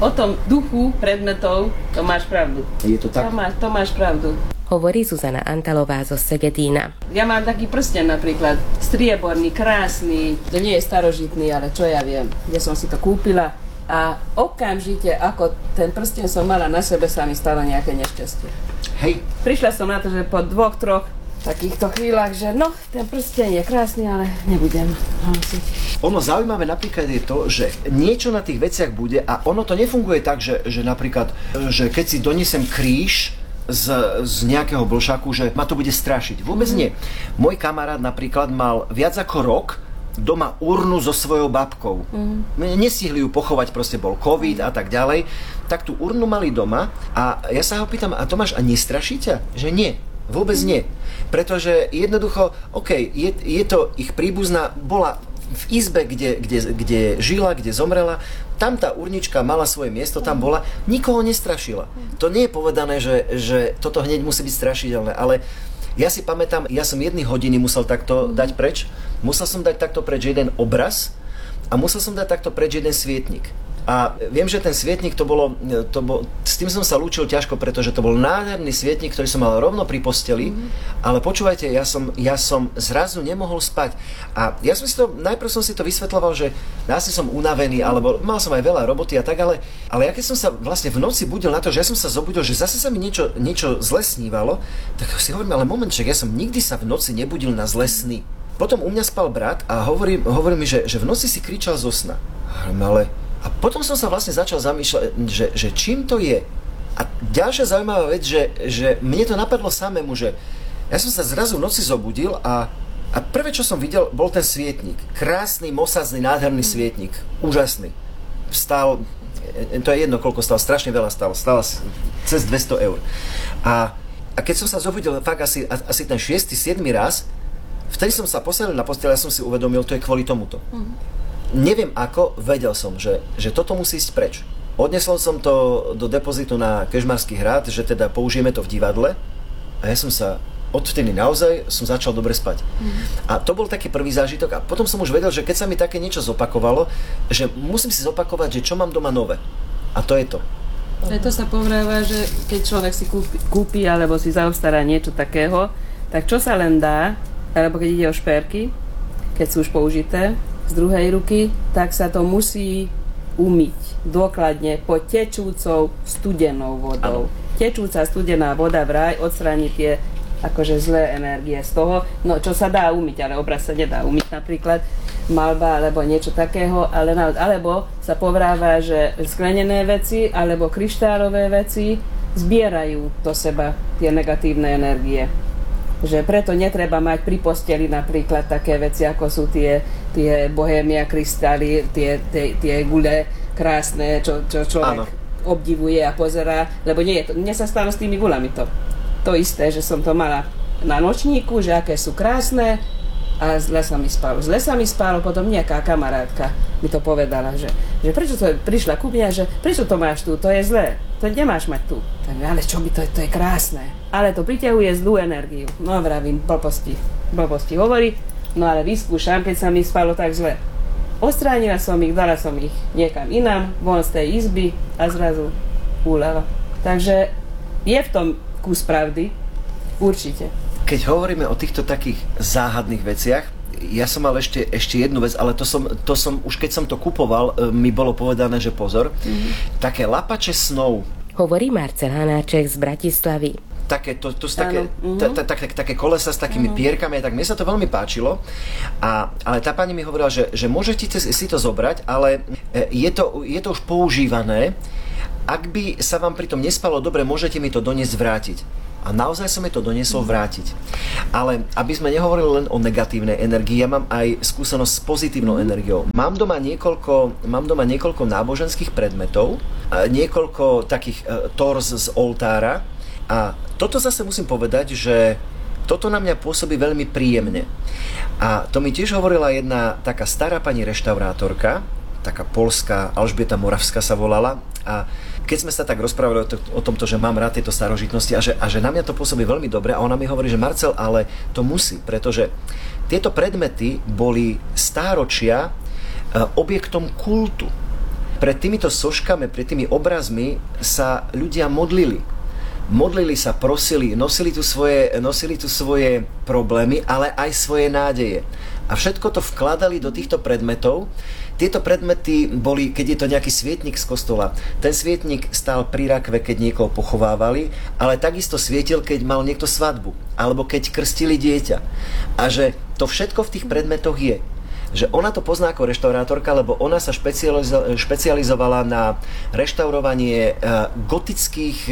o tom duchu predmetov, to máš pravdu. Je to tak? To máš pravdu. Hovorí Zuzana Antalová zo Segedína. Ja mám taký prsten napríklad, strieborný, krásny, to nie je starožitný, ale čo ja viem, kde som si to kúpila a okamžite, ako ten prsten som mala na sebe, sa mi stalo nejaké nešťastie. Hej. Prišla som na to, že po 2-3 takýchto chvíľach, že no, ten prsten je krásny, ale nebudem nosiť. Ono zaujímavé napríklad je to, že niečo na tých veciach bude a ono to nefunguje tak, že napríklad, že keď si donesem kríž z nejakého blšaku, že ma to bude strašiť. Vôbec nie. Môj kamarát napríklad mal viac ako rok doma urnu so svojou babkou. Nestihli ju pochovať, proste bol covid a tak ďalej. Tak tú urnu mali doma a ja sa ho pýtam, a Tomáš, a nestraší ťa? Že nie. Vôbec nie. Pretože jednoducho, je to ich príbuzná, bola v izbe, kde žila, kde zomrela, tam tá urnička mala svoje miesto, tam bola, nikoho nestrašila. To nie je povedané, že toto hneď musí byť strašidelné, ale ja si pamätám, ja som 1 hodiny musel takto dať preč, musel som dať takto preč jeden obraz a musel som dať takto preč jeden svietnik. A viem, že ten svietnik s tým som sa lúčil ťažko, pretože to bol nádherný svietnik, ktorý som mal rovno pri posteli, ale počúvajte, ja som zrazu nemohol spať. A ja som najprv som si to vysvetľoval, že asi som unavený, alebo mal som aj veľa roboty a tak, ale ja keď som sa vlastne v noci budil na to, že ja som sa zobudil, že zase sa mi niečo zle snívalo, tak si hovorím, ale moment, že ja som nikdy sa v noci nebudil na zlé sny. Potom u mňa spal brat a hovorí mi, že v noci si kričal zo sna. A potom som sa vlastne začal zamýšľať, že čím to je. A ďalšia zaujímavá vec, že mne to napadlo samému, že ja som sa zrazu v noci zobudil a prvé, čo som videl, bol ten svietnik. Krásny, mosazný, nádherný svietnik. Úžasný. Stál, to je jedno, koľko stál, strašne veľa stál cez 200 eur. A keď som sa zobudil fakt asi ten 6., 7. raz, vtedy som sa posadil na posteľ a som si uvedomil, to je kvôli tomuto. Neviem ako, vedel som, že toto musí ísť preč. Odnesol som to do depozitu na Kežmarský hrad, že teda použijeme to v divadle a ja som sa odvtedy naozaj som začal dobre spať. A to bol taký prvý zážitok a potom som už vedel, že keď sa mi také niečo zopakovalo, že musím si zopakovať, že čo mám doma nové. A to je to. To sa povráva, že keď človek si kúpi alebo si zaobstará niečo takého, tak čo sa len dá, alebo keď ide o šperky, keď sú už použité, z druhej ruky, tak sa to musí umyť dôkladne pod tečúcou studenou vodou. Ano. Tečúca studená voda vraj odstráni tie akože zlé energie z toho, no čo sa dá umyť, ale obraz sa nedá umyť, napríklad malba alebo niečo takého, alebo sa povráva, že sklenené veci alebo kryštálové veci zbierajú do seba tie negatívne energie. Že preto netreba mať pri posteli napríklad také veci, ako sú tie bohémia kristály, tie gule krásne, čo človek obdivuje a pozerá, lebo mne sa stalo s tými gulami to isté, že som to mala na nočníku, že aké sú krásne a zle sa mi spalo, potom nejaká kamarátka mi to povedala, že prečo to prišla ku mňa, že prečo to máš tu, to je zlé, to nemáš mať tu. Tak, ale čo by to je krásne. Ale to priťahuje zlú energiu. No vravím, blbosti hovorí, no ale vyskúšam, keď sa mi spalo tak zle. Odstránila som ich, dala som ich niekam inám, von z tej izby a zrazu úľava. Takže je v tom kus pravdy, určite. Keď hovoríme o týchto takých záhadných veciach, ja som mal ešte jednu vec, ale to som už keď som to kupoval, mi bolo povedané, že pozor, také lapače snov. Hovorí Marcel Hanáček z Bratislavy. Také kolesa s takými pierkami, tak mne sa to veľmi páčilo. Ale tá pani mi hovorila, že môžete si to zobrať, ale je to už používané. Ak by sa vám pritom nespalo dobre, môžete mi to doniesť vrátiť. A naozaj som mi to doniesol vrátiť. Ale aby sme nehovorili len o negatívnej energii, ja mám aj skúsenosť s pozitívnou energiou. Mám doma niekoľko náboženských predmetov, niekoľko takých torz z oltára. A toto zase musím povedať, že toto na mňa pôsobí veľmi príjemne. A to mi tiež hovorila jedna taká stará pani reštaurátorka, taká poľská, Alžbieta Moravská sa volala. A keď sme sa tak rozprávali o tomto, že mám rád tieto starožitnosti a že na mňa to pôsobí veľmi dobre, a ona mi hovorí, že Marcel, ale to musí, pretože tieto predmety boli stáročia objektom kultu. pred týmito soškami, pred tými obrazmi sa ľudia modlili. Modlili sa, prosili, nosili tu svoje problémy, ale aj svoje nádeje. A všetko to vkladali do týchto predmetov. Tieto predmety boli, keď je to nejaký svietnik z kostola, ten svietnik stál pri rakve, keď niekoho pochovávali, ale takisto svietil, keď mal niekto svadbu, alebo keď krstili dieťa. A že to všetko v tých predmetoch je. Že ona to pozná ako reštaurátorka, lebo ona sa špecializovala na reštaurovanie gotických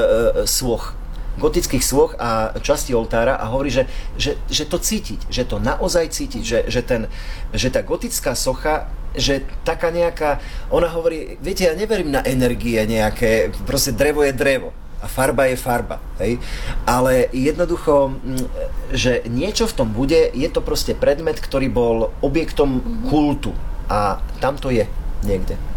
sôch a časti oltára a hovorí, že to cítiť, že to naozaj cítiť, že tá gotická socha, že taká nejaká, ona hovorí, viete, ja neverím na energie nejaké, proste drevo je drevo. A farba je farba, hej? Ale jednoducho, že niečo v tom bude, je to proste predmet, ktorý bol objektom kultu a tam to je niekde.